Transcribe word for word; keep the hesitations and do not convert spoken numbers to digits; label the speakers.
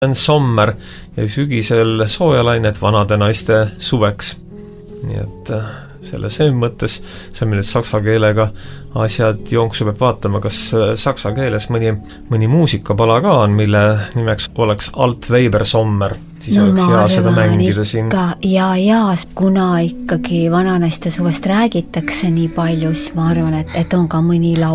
Speaker 1: sommer ja sügisel soojalainet vanade naiste suveks. Nii et selle see mõttes, see on nüüd saksa keelega asjad jonksu peab vaatama, kas saksa keeles mõni, mõni muusikapala ka on, mille nimeks oleks Altweiber Sommer. Siis
Speaker 2: no
Speaker 1: oleks hea seda mängida siin.
Speaker 2: Ja, ja, kuna ikkagi vananaiste suvest räägitakse nii palju, siis ma arvan, et, et on ka mõni laul.